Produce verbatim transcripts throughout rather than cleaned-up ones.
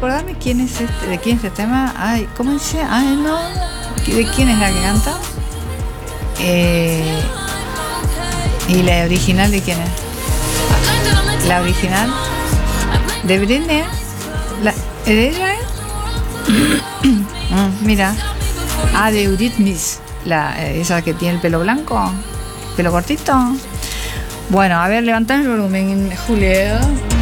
recordame quién es este, de quién es este tema. Ay, ¿cómo dice? Ay, no. ¿De quién es la que canta? Eh, ¿Y la original de quién es? La original de Britney. La, ¿De ella es? mm, mira. Ah, de Eurythmics. La, esa que tiene el pelo blanco. Pelo cortito. Bueno, a ver, levantá el volumen, Julia.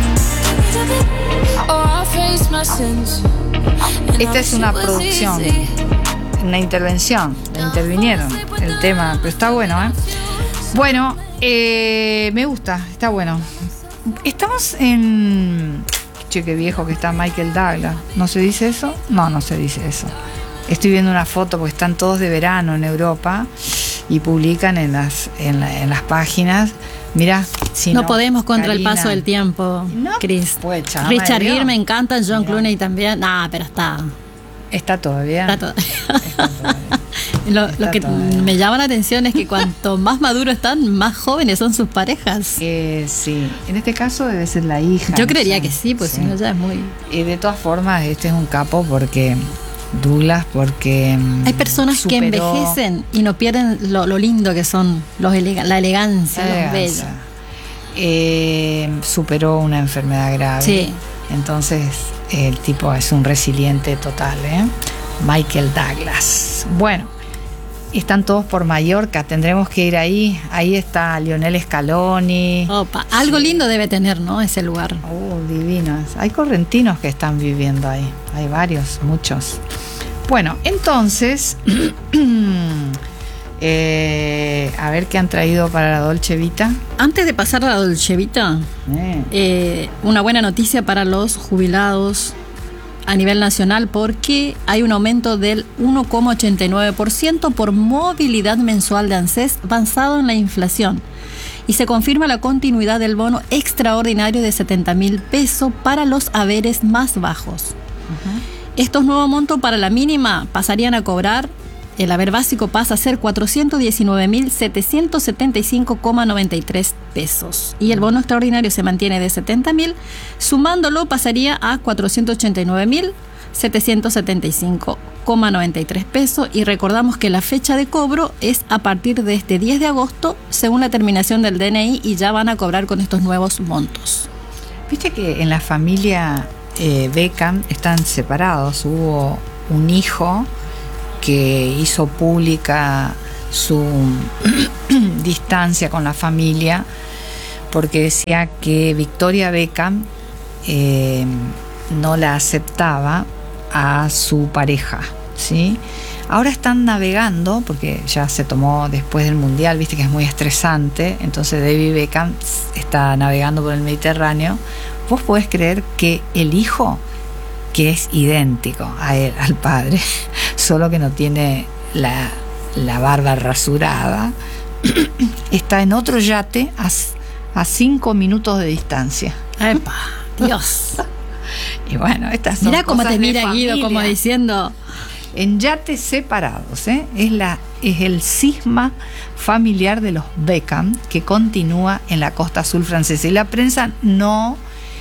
Esta es una producción, una intervención. Intervinieron el tema, pero está bueno, ¿eh? Bueno, eh, me gusta, está bueno. Estamos en... Che, qué viejo que está Michael Douglas. ¿No se dice eso? No, no se dice eso. Estoy viendo una foto porque están todos de verano en Europa y publican en las, en, la, en las páginas. Mirá, si no, no podemos contra Karina, el paso del tiempo, no, Chris. Pues, Richard Gere me encanta, John Mirá. Clooney también. Nah, pero está. Está todavía. Está todavía. Está todavía. Lo, está lo que todavía. Me llama la atención es que cuanto más maduros están, más jóvenes son sus parejas. Eh, sí, en este caso debe ser la hija. Yo creería no sé. que sí, pues sí. Si no ya es muy. Y de todas formas, este es un capo porque. Douglas, porque hay personas superó, que envejecen y no pierden lo, lo lindo que son los elega, la elegancia, la los bellos. Eh, superó una enfermedad grave. Sí. Entonces el tipo es un resiliente total, ¿eh? Michael Douglas. Bueno, están todos por Mallorca, tendremos que ir ahí. Ahí está Lionel Scaloni. Opa, algo sí. lindo debe tener, ¿no? Ese lugar. Oh, divinos. Hay correntinos que están viviendo ahí. Hay varios, muchos. Bueno, entonces, eh, a ver qué han traído para la Dolce Vita. Antes de pasar a la Dolce Vita, eh. Eh, una buena noticia para los jubilados a nivel nacional, porque hay un aumento del uno coma ochenta y nueve por ciento por movilidad mensual de ANSES basado en la inflación. Y se confirma la continuidad del bono extraordinario de setenta mil pesos para los haberes más bajos. Uh-huh. Estos nuevos montos para la mínima pasarían a cobrar, el haber básico pasa a ser cuatrocientos diecinueve mil setecientos setenta y cinco coma noventa y tres pesos. Y el bono extraordinario se mantiene de setenta mil, sumándolo pasaría a cuatrocientos ochenta y nueve mil setecientos setenta y cinco coma noventa y tres pesos. Y recordamos que la fecha de cobro es a partir de este diez de agosto, según la terminación del D N I, y ya van a cobrar con estos nuevos montos. Viste que en la familia eh, Beckham están separados. Hubo un hijo que hizo pública su distancia con la familia porque decía que Victoria Beckham eh, no la aceptaba a su pareja, ¿sí? Ahora están navegando porque ya se tomó después del mundial, viste que es muy estresante, entonces David Beckham está navegando por el Mediterráneo. ¿Vos podés creer que el hijo, que es idéntico a él, al padre, solo que no tiene la, la barba rasurada, está en otro yate a, a cinco minutos de distancia? ¡Epa! ¡Dios! Y bueno, estas son Mira cómo cosas te mira familia. Guido, como diciendo... En yates separados, ¿eh? Es, la, es el cisma familiar de los Beckham que continúa en la costa azul francesa. Y la prensa no...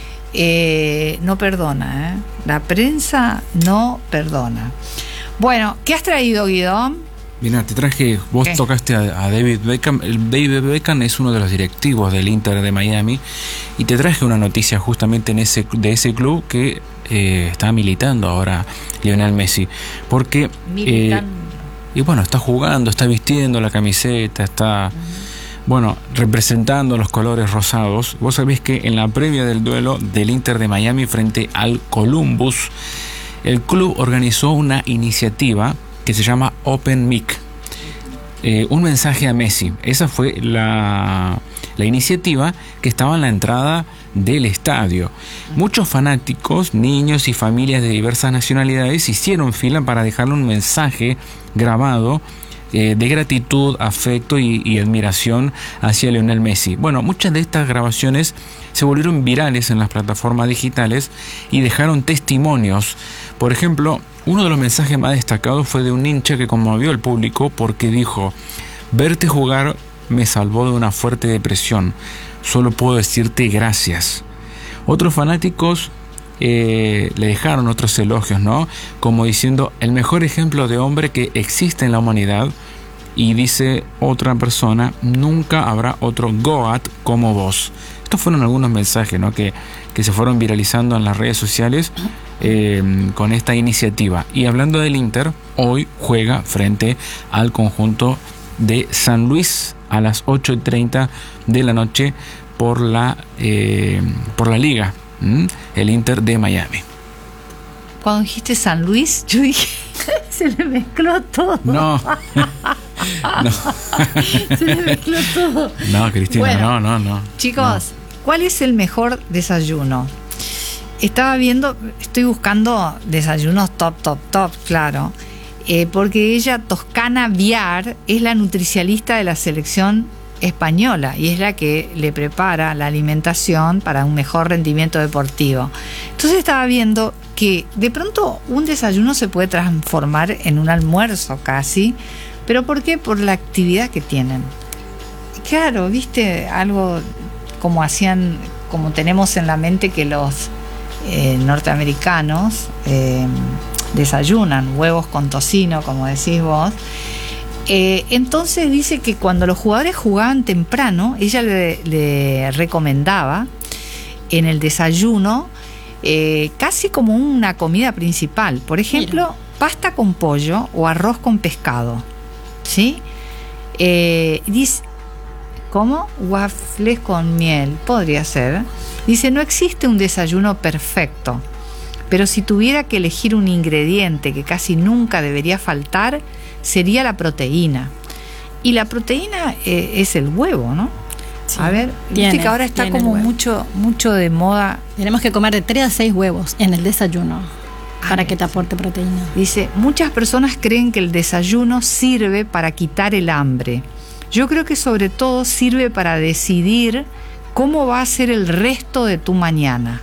Eh, no perdona, ¿eh? La prensa no perdona. Bueno, ¿qué has traído, Guido? Mira, te traje, vos ¿Qué? tocaste a, a David Beckham. El David Beckham es uno de los directivos del Inter de Miami y te traje una noticia justamente en ese, de ese club que eh, está militando ahora Lionel Messi, porque eh, y bueno, está jugando, está vistiendo la camiseta, está uh-huh. Bueno, representando los colores rosados. Vos sabés que en la previa del duelo del Inter de Miami frente al Columbus, el club organizó una iniciativa que se llama Open Mic. Eh, un mensaje a Messi. Esa fue la, la iniciativa que estaba en la entrada del estadio. Muchos fanáticos, niños y familias de diversas nacionalidades hicieron fila para dejarle un mensaje grabado Eh, de gratitud, afecto y, y admiración hacia Lionel Messi. Bueno, muchas de estas grabaciones se volvieron virales en las plataformas digitales y dejaron testimonios. Por ejemplo, uno de los mensajes más destacados fue de un hincha que conmovió al público porque dijo: verte jugar me salvó de una fuerte depresión, solo puedo decirte gracias. Otros fanáticos eh, le dejaron otros elogios, ¿no? Como diciendo, el mejor ejemplo de hombre que existe en la humanidad. Y dice otra persona, nunca habrá otro Goat como vos. Estos fueron algunos mensajes, ¿no? que, que se fueron viralizando en las redes sociales eh, con esta iniciativa. Y hablando del Inter, hoy juega frente al conjunto de San Luis a las ocho y treinta de la noche por la, eh, por la Liga, ¿m? el Inter de Miami. Cuando dijiste San Luis, yo dije, se le mezcló todo. No. No. Se le mezcló todo. No, Cristina, bueno, no, no, no. Chicos, no. ¿Cuál es el mejor desayuno? Estaba viendo, estoy buscando desayunos top, top, top, claro. Eh, porque ella, Toscana Viar, es la nutricionista de la selección española y es la que le prepara la alimentación para un mejor rendimiento deportivo. Entonces estaba viendo que de pronto un desayuno se puede transformar en un almuerzo casi. ¿Pero por qué? Por la actividad que tienen. Claro, viste, algo como hacían, como tenemos en la mente que los eh, norteamericanos eh, desayunan huevos con tocino, como decís vos. Eh, entonces dice que cuando los jugadores jugaban temprano, ella le, le recomendaba en el desayuno eh, casi como una comida principal. Por ejemplo, Mira. pasta con pollo o arroz con pescado. ¿Sí? Eh, dice, ¿cómo? Waffles con miel, podría ser. Dice, no existe un desayuno perfecto, pero si tuviera que elegir un ingrediente que casi nunca debería faltar, sería la proteína. Y la proteína eh, es el huevo, ¿no? Sí, a ver, tiene, viste que ahora está como mucho, mucho de moda. Tenemos que comer de tres a seis huevos en el desayuno. Para que te aporte proteína. Dice, muchas personas creen que el desayuno sirve para quitar el hambre. Yo creo que sobre todo sirve para decidir cómo va a ser el resto de tu mañana.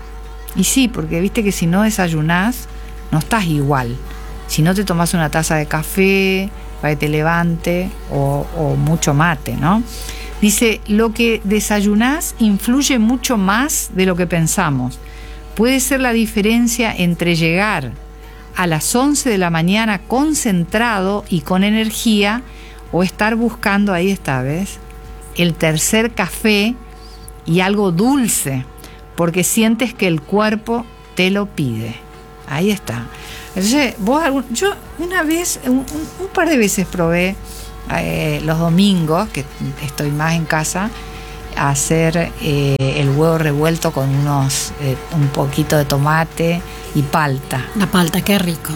Y sí, porque viste que si no desayunás, no estás igual. Si no te tomás una taza de café para que te levante o, o mucho mate, ¿no? Dice, lo que desayunás influye mucho más de lo que pensamos. Puede ser la diferencia entre llegar a las once de la mañana concentrado y con energía o estar buscando, ahí está, ¿ves? El tercer café y algo dulce, porque sientes que el cuerpo te lo pide. Ahí está. Entonces, vos, yo una vez, un, un par de veces probé eh, los domingos, que estoy más en casa, hacer eh, el huevo revuelto con unos eh, un poquito de tomate y palta. La palta, qué rico.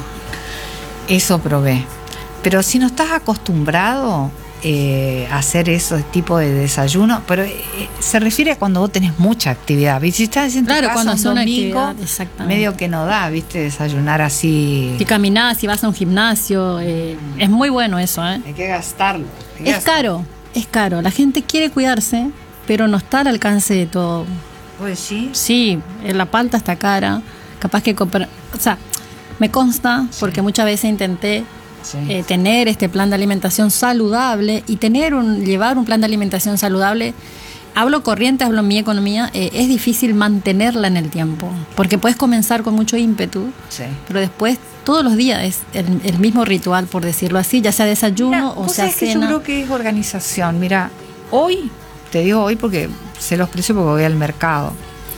Eso probé. Pero si no estás acostumbrado eh, a hacer ese tipo de desayuno, pero eh, se refiere a cuando vos tenés mucha actividad. Si estás haciendo claro, cuando un es domingo, una medio que no da, viste, desayunar así. Si caminás, si vas a un gimnasio, eh, es muy bueno eso, ¿eh? Hay que gastarlo. Hay que es gastarlo. caro, es caro. La gente quiere cuidarse, pero no está al alcance de todo. ¿Pues sí? Sí, la palta está cara. Capaz que comprar. O sea, me consta, sí. Porque muchas veces intenté sí. eh, tener este plan de alimentación saludable y tener un llevar un plan de alimentación saludable. Hablo corriente, hablo en mi economía. Eh, es difícil mantenerla en el tiempo, porque puedes comenzar con mucho ímpetu, sí. pero después todos los días es el, el mismo ritual, por decirlo así, ya sea desayuno Mira, o sea cena. Que yo creo que es organización. Mira, hoy. Te digo hoy porque sé los precios porque voy al mercado.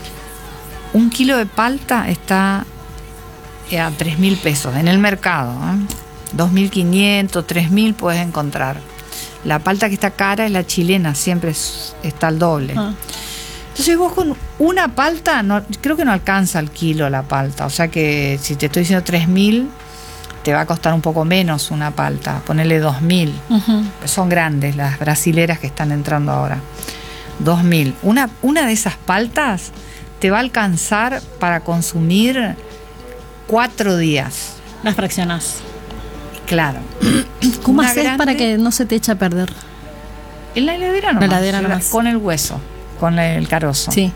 Un kilo de palta está a tres mil pesos en el mercado. ¿eh? dos mil quinientos, tres mil puedes encontrar. La palta que está cara es la chilena, siempre es, está al doble. Ah. Entonces vos con una palta, no, creo que no alcanza el kilo la palta. O sea que si te estoy diciendo tres mil, te va a costar un poco menos una palta, ponerle dos mil. Uh-huh. Son grandes las brasileras que están entrando ahora. dos mil. Una, una de esas paltas te va a alcanzar para consumir cuatro días. Las fraccionás. Claro. ¿Cómo haces grande, para que no se te eche a perder? En la heladera nomás. La heladera nomás. Con el hueso, con el carozo. Sí.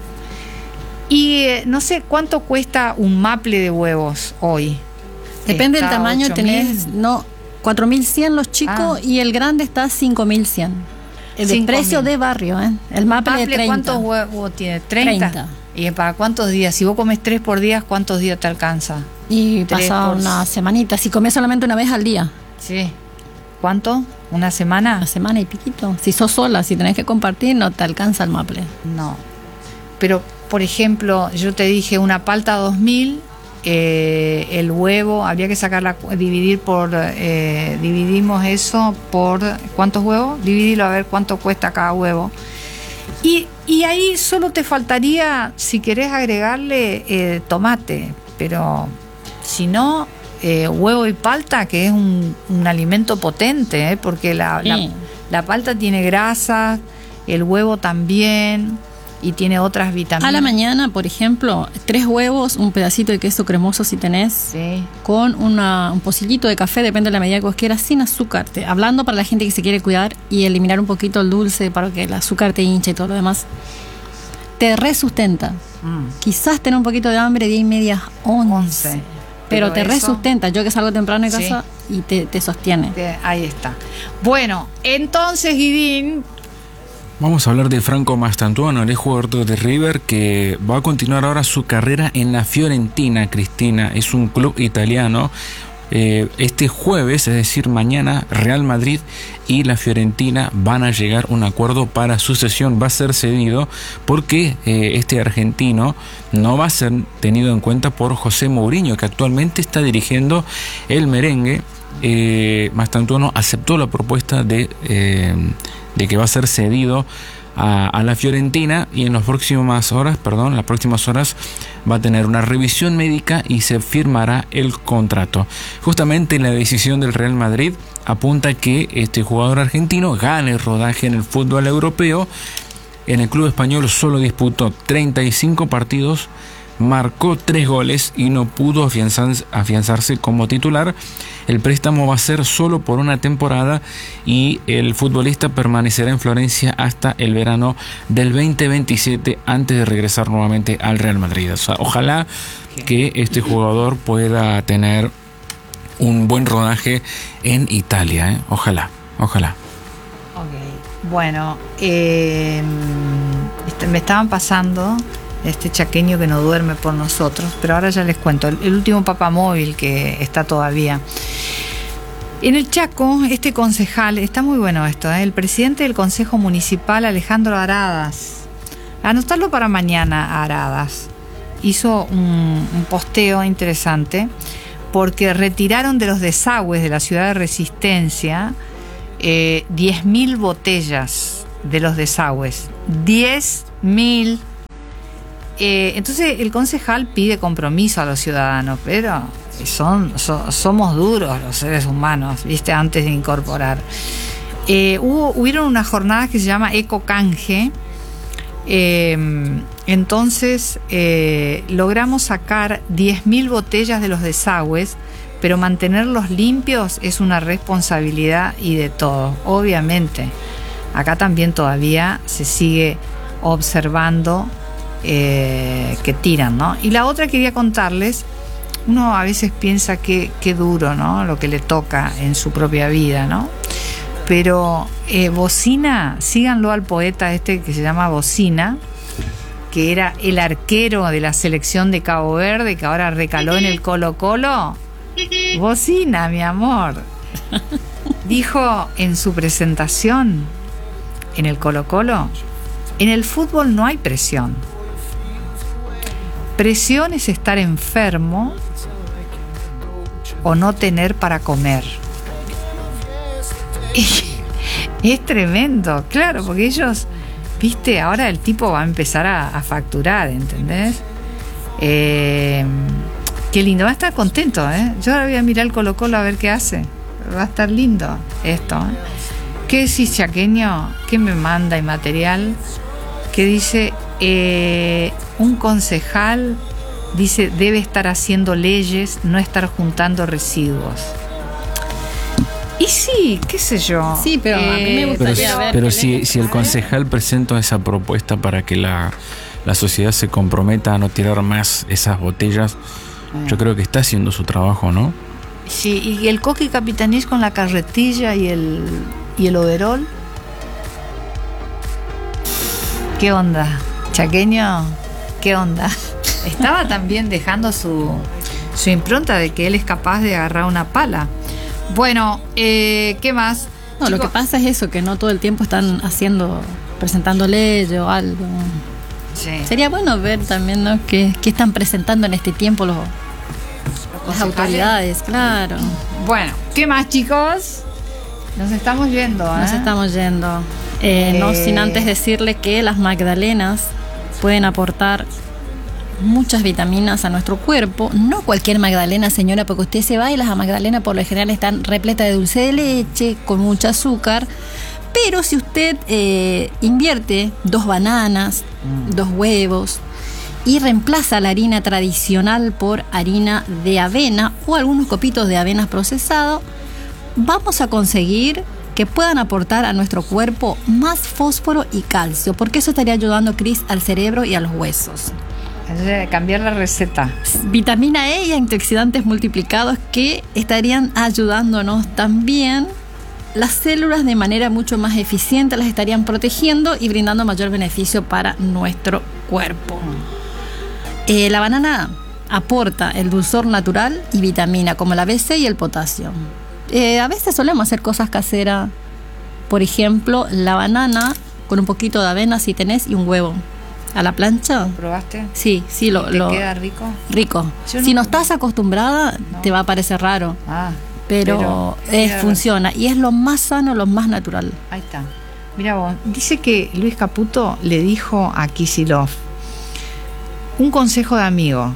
Y eh, no sé cuánto cuesta un maple de huevos hoy. Depende del tamaño, tenés no cuatro mil cien los chicos ah. y el grande está cinco mil cien. El de precio de barrio, ¿eh? El maple, maple de treinta. ¿Cuántos huevos tiene? treinta. treinta. ¿Y para cuántos días? Si vos comes tres por día, ¿cuántos días te alcanza? Y pasa por... una semanita. Si comes solamente una vez al día. Sí. ¿Cuánto? ¿Una semana? Una semana y piquito. Si sos sola, si tenés que compartir, no te alcanza el maple. No. Pero, por ejemplo, yo te dije una palta dos mil, eh, el huevo, habría que sacarla, dividir por, eh, dividimos eso por, ¿cuántos huevos? Dividirlo a ver cuánto cuesta cada huevo. Y, y ahí solo te faltaría, si querés agregarle eh, tomate, pero si no, eh, huevo y palta, que es un, un alimento potente, ¿eh? Porque la, sí. la, la palta tiene grasa, el huevo también, y tiene otras vitaminas. A la mañana, por ejemplo, tres huevos, un pedacito de queso cremoso si tenés, sí. con una, un pocillito de café, depende de la medida que vos quieras, sin azúcar. Te, hablando para la gente que se quiere cuidar y eliminar un poquito el dulce para que el azúcar te hinche y todo lo demás. Te resustenta. Mm. Quizás tener un poquito de hambre, diez y media, once. Pero, pero te eso... resustenta. Yo que salgo temprano de casa sí. y te, te sostiene. Te, ahí está. Bueno, entonces, Guidín... Vamos a hablar de Franco Mastantuono, el jugador de River que va a continuar ahora su carrera en la Fiorentina, Cristina. Es un club italiano. Eh, este jueves, es decir, mañana, Real Madrid y la Fiorentina van a llegar a un acuerdo para su cesión. Va a ser cedido porque eh, este argentino no va a ser tenido en cuenta por José Mourinho, que actualmente está dirigiendo el merengue. Eh, Mastantuono aceptó la propuesta de... Eh, de que va a ser cedido a, a la Fiorentina y en las próximas horas, perdón, las próximas horas va a tener una revisión médica y se firmará el contrato. Justamente la decisión del Real Madrid apunta a que este jugador argentino gane rodaje en el fútbol europeo. En el club español solo disputó treinta y cinco partidos, marcó tres goles y no pudo afianzarse, afianzarse como titular. El préstamo va a ser solo por una temporada y el futbolista permanecerá en Florencia hasta el verano del veinte veintisiete antes de regresar nuevamente al Real Madrid. O sea, ojalá que este jugador pueda tener un buen rodaje en Italia, ¿eh? Ojalá, ojalá. Ok, bueno, eh, me estaban pasando... este chaqueño que no duerme por nosotros, pero ahora ya les cuento el, el último papamóvil que está todavía en el Chaco. Este concejal, está muy bueno esto, ¿eh? El presidente del Consejo Municipal, Alejandro Aradas, anotarlo para mañana. Aradas hizo un, un posteo interesante porque retiraron de los desagües de la ciudad de Resistencia eh, diez mil botellas de los desagües, diez mil. Eh, entonces el concejal pide compromiso a los ciudadanos, pero son, so, somos duros los seres humanos, ¿viste? Antes de incorporar. Eh, hubo, hubieron unas jornadas que se llama Eco Canje. Eh, entonces eh, logramos sacar diez mil botellas de los desagües, pero mantenerlos limpios es una responsabilidad y de todos. Obviamente, acá también todavía se sigue observando Eh, que tiran, ¿no? Y la otra quería contarles, uno a veces piensa que, que duro, ¿no? Lo que le toca en su propia vida, ¿no? Pero eh, Bocina, síganlo al poeta este que se llama Bocina, que era el arquero de la selección de Cabo Verde, que ahora recaló en el Colo Colo. Bocina, mi amor, dijo en su presentación en el Colo Colo: en el fútbol no hay presión. Presión es estar enfermo o no tener para comer. Y es tremendo, claro, porque ellos, viste, ahora el tipo va a empezar a, a facturar, ¿entendés? Eh, qué lindo, va a estar contento, ¿eh? Yo ahora voy a mirar el Colo Colo a ver qué hace. Va a estar lindo esto, ¿eh? ¿Qué decís, chaqueño? ¿Qué me manda y material? Que dice... Eh, un concejal dice debe estar haciendo leyes, no estar juntando residuos. Y sí, qué sé yo. Sí, pero eh, a mí me gustaría pero, ver. Pero si, si el concejal presenta esa propuesta para que la, la sociedad se comprometa a no tirar más esas botellas, eh. yo creo que está haciendo su trabajo, ¿no? Sí, y el coqui capitanís con la carretilla y el, y el overol. ¿Qué onda? Chaqueño, ¿Qué onda? Estaba también dejando su, su impronta de que él es capaz de agarrar una pala. Bueno, eh, ¿qué más? No, Chicos, lo que pasa es eso, que no todo el tiempo están haciendo, presentando leyes o algo. Sí. Sería bueno ver también, ¿no?, qué, qué están presentando en este tiempo los, los las autoridades, claro. Bueno, ¿qué más, chicos? Nos estamos yendo, ¿eh? Nos estamos yendo. Eh, eh... No sin antes decirle que las magdalenas pueden aportar muchas vitaminas a nuestro cuerpo. No cualquier magdalena, señora, porque usted se va y las magdalenas por lo general están repletas de dulce de leche, con mucho azúcar. Pero si usted eh, invierte dos bananas, mm. dos huevos y reemplaza la harina tradicional por harina de avena o algunos copitos de avenas procesado, vamos a conseguir que puedan aportar a nuestro cuerpo más fósforo y calcio, porque eso estaría ayudando, Cris, al cerebro y a los huesos. Cambiar la receta. Vitamina E y antioxidantes multiplicados que estarían ayudándonos también. Las células de manera mucho más eficiente las estarían protegiendo y brindando mayor beneficio para nuestro cuerpo. Eh, la banana aporta el dulzor natural y vitamina como la B C y el potasio. Eh, a veces solemos hacer cosas caseras. Por ejemplo, la banana con un poquito de avena si tenés y un huevo a la plancha. ¿Lo probaste? Sí, sí. Lo, ¿Te lo, queda rico? Rico. Yo si no, no estás acostumbrada, no. Te va a parecer raro. Ah. Pero, pero es, funciona y es lo más sano, lo más natural. Ahí está. Mira vos, dice que Luis Caputo le dijo a Kicillof un consejo de amigo.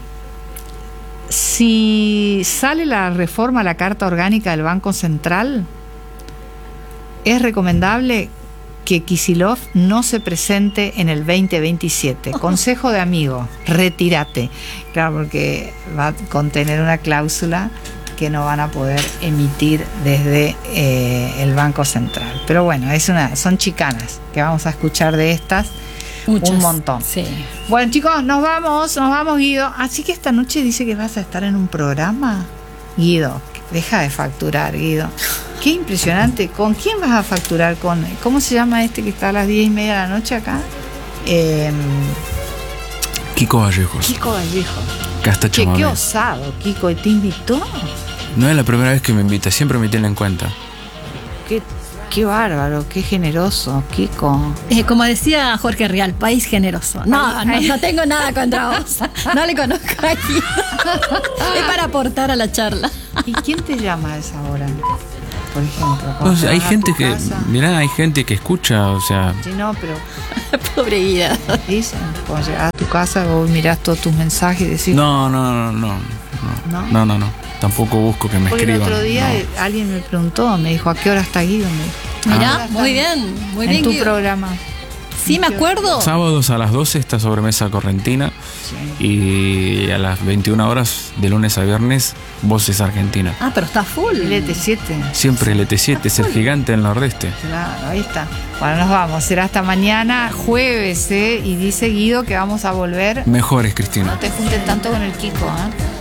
Si sale la reforma a la Carta Orgánica del Banco Central, es recomendable que Kicillof no se presente en el veinte veintisiete. Consejo de amigo, retírate. Claro, porque va a contener una cláusula que no van a poder emitir desde eh, el Banco Central. Pero bueno, es una, son chicanas que vamos a escuchar de estas. Muchas, un montón. Sí. Bueno, chicos, nos vamos, nos vamos, Guido. Así que esta noche dice que vas a estar en un programa. Guido, deja de facturar, Guido. Qué impresionante. ¿Con quién vas a facturar? Con ¿cómo se llama este que está a las diez y media de la noche acá? Eh, Kiko Vallejo. Kiko Vallejo. Casta Che, qué osado, Kiko. ¿Te invitó? No es la primera vez que me invita, siempre me tiene en cuenta. Qué, qué bárbaro, qué generoso, Kiko. Eh, como decía Jorge Rial, país generoso. No, no, no tengo nada contra vos. No le conozco aquí. Es para aportar a la charla. ¿Y quién te llama a esa hora? Por ejemplo, o sea, hay gente que, casa. mirá, hay gente que escucha, o sea. Sí, no, pero. Pobre Guida. Dicen, cuando llegas a tu casa, vos mirás todos tus mensajes y decís. No, no, no, no, no. No, no, no. no. Tampoco busco que me Porque escriban. El otro día no. alguien me preguntó, me dijo, ¿a qué hora está Guido? Mirá, ah. muy bien, muy en bien. En tu Guido. programa. Sí, me acuerdo. Sábados a las doce está Sobremesa Correntina. Sí. Y a las veintiuna horas, de lunes a viernes, Voces Argentina. Ah, pero está full. El E T siete. Siempre el E T siete, es el gigante en el nordeste. Claro, ahí está. Bueno, nos vamos. Será hasta mañana, jueves, ¿eh? Y dice Guido que vamos a volver. Mejores, Cristina. No te junten tanto con el Kiko, ¿eh?